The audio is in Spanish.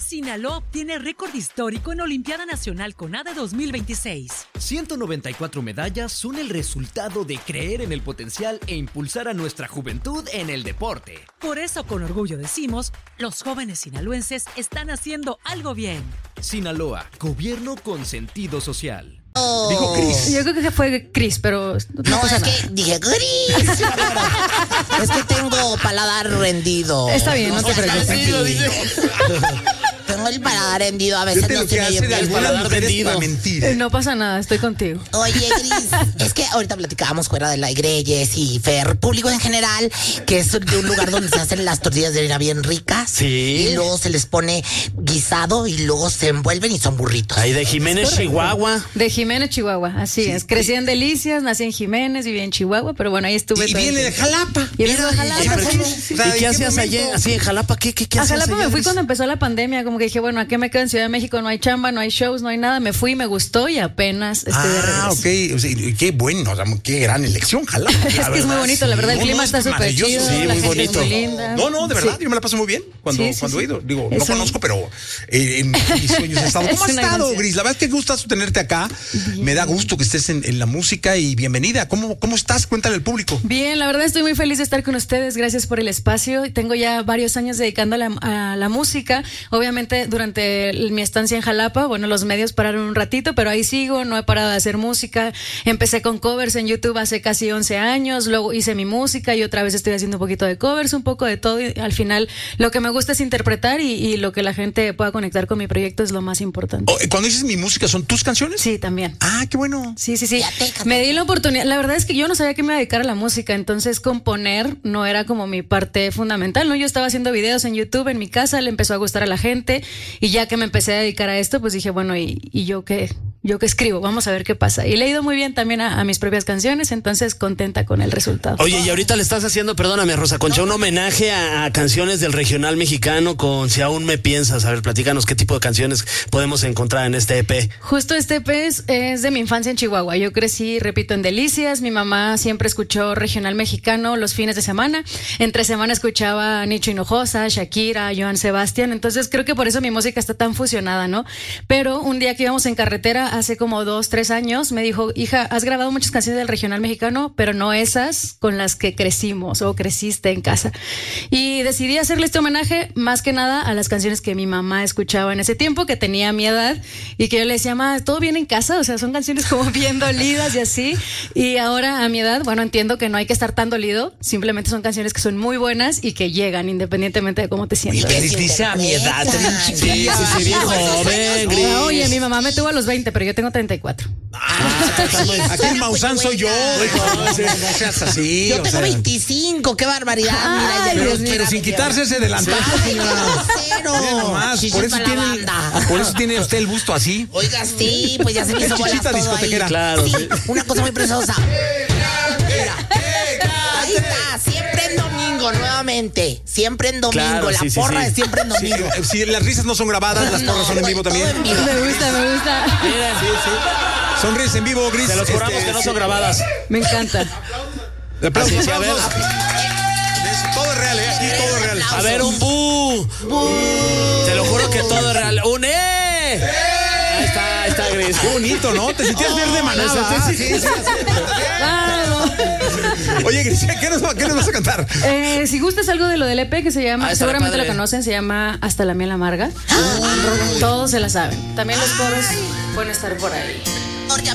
Sinaloa obtiene récord histórico en Olimpiada Nacional CONADE 2026. 194 medallas son el resultado de creer en el potencial e impulsar a nuestra juventud en el deporte. Por eso, con orgullo decimos, los jóvenes sinaloenses están haciendo algo bien. Sinaloa, gobierno con sentido social. Oh. Dijo Cris. Yo creo que fue Cris, pero No, pasa es nada. que dije Cris. Es que tengo paladar rendido. Está bien, no te preocupes. Tengo el paladar rendido, a veces Fíjate no lo se que me oye hace de bien. algunas mujeres para mentir. No pasa nada, estoy contigo. Oye, Cris, es que ahorita platicábamos fuera del aire, Jess y Fer, público en general, que es de un lugar donde se hacen las tortillas de harina bien ricas. Sí. Y luego se les pone guisado y luego se envuelven y son burritos. Ahí de Jiménez, Chihuahua. De Jiménez, Chihuahua, así es. Crecí en Delicias, nací en Jiménez, viví en Chihuahua, pero bueno, ahí estuve. Y todo el viene de tiempo. Jalapa. Y vengo de Jalapa, Mira, sí. o sea, ¿Y qué ¿en hacías momento? allá? Así en Jalapa, ¿qué A hacías Jalapa allá, me fui Gris? cuando empezó la pandemia, como que dije, bueno, ¿a qué me quedo en Ciudad de México? No hay chamba, no hay shows, no hay nada. Me fui, me gustó y apenas estoy de regreso. Ok. O sea, qué bueno, o sea, qué gran elección, Jalapa. Es que es muy bonito, la verdad, el clima está súper maravilloso. chido, sí, la muy gente bonito. es muy linda. No, de verdad, Sí. yo me la paso muy bien cuando Sí, he ido. Digo, no Es un- conozco, pero en mis sueños he estado. ¿Cómo has Es una estado, gracia. Gris? La verdad es que gustazo tenerte acá. Me da gusto que estés en la música y bienvenida. ¿Cómo estás? Cuéntale al público. Bien, la verdad estoy muy feliz de estar con ustedes, gracias por el espacio. Tengo ya varios años dedicando a la música. Obviamente durante mi estancia en Jalapa, bueno, los medios pararon un ratito, pero ahí sigo, no he parado de hacer música. Empecé con covers en YouTube hace casi 11 años, luego hice mi música y otra vez estoy haciendo un poquito de covers, un poco de todo. Y al final lo que me gusta es interpretar y lo que la gente pueda conectar con mi proyecto es lo más importante. Cuando dices mi música, ¿son tus canciones? Sí, también. Ah, qué bueno. Sí. Ya te canto. Me di la oportunidad. La verdad es que yo no sabía que me iba a dedicar a la música, entonces componer no era como mi parte fundamental, ¿no? Yo estaba haciendo videos en YouTube en mi casa, le empezó a gustar a la gente y ya que me empecé a dedicar a esto, pues dije, bueno, ¿y yo qué escribo? Vamos a ver qué pasa. Y le he ido muy bien también a mis propias canciones, entonces contenta con el resultado. Oye, y ahorita le estás haciendo, perdóname, Rosa Concha, un homenaje a canciones del regional mexicano con Si aún me piensas. A ver, platícanos qué tipo de canciones podemos encontrar en este EP. Justo este EP es de mi infancia en Chihuahua. Yo crecí, repito, en Delicias. Mi mamá siempre escuchó regional mexicano los fines de semana. Entre semana escuchaba a Nicho Hinojosa, Shakira, Joan Sebastián. Entonces creo que por eso mi música está tan fusionada, ¿no? Pero un día que íbamos en carretera hace como 2-3 años, me dijo, hija, has grabado muchas canciones del regional mexicano, pero no esas con las que crecimos o creciste en casa. Y decidí hacerle este homenaje más que nada a las canciones que mi mamá escuchaba en ese tiempo, que tenía mi edad, y que yo le decía, ma, ¿todo bien en casa? O sea, son canciones como bien dolidas y así. Y ahora a mi edad, bueno, entiendo que no hay que estar tan dolido, simplemente son canciones que son muy buenas y que llegan independientemente de cómo te sientas. Gris dice a mi edad. Sí, bien joven, Gris. Ah, oye, mi mamá me tuvo a los 20, pero yo tengo 34. Aquí el Maussan soy yo. No seas así. Yo o tengo sea. 25, qué barbaridad. Mira, Ay, ya Pero, Dios mío. pero sin quitarse ese delantal, señora. Cero. Mira nomás, Chichis por eso para la tiene, banda. por eso tiene usted el busto así. Oiga, sí, pues ya se me hizo Es bolas chichita todo discotequera. ahí. Claro, Sí, sí. una cosa muy preciosa. Mira, ahí está, siempre en domingo, nuevamente. Siempre en domingo, Claro, la sí, sí, porra sí. es siempre en Sí, domingo. si las risas no son grabadas, las porras son en vivo todo también. en vivo. Me gusta. Mira, Sonríes en vivo, Gris. te los juramos que no son grabadas. Me encanta. Aplausos, Así, sí, a ver. aplausos. Todo es real, aquí todo es real. A ver, un bu. Te lo juro que todo es real. ¡Un Ahí está Gris. Qué bonito, ¿no? Te sentías verde manada. Sí, Sí, sí. Vamos. Oye, Gris, ¿qué nos vas a cantar? Si gustas algo de lo del EP que se llama, Ah, está seguramente padre. lo conocen, se llama Hasta la miel amarga. Todos se la saben. También los coros pueden estar por ahí. Porque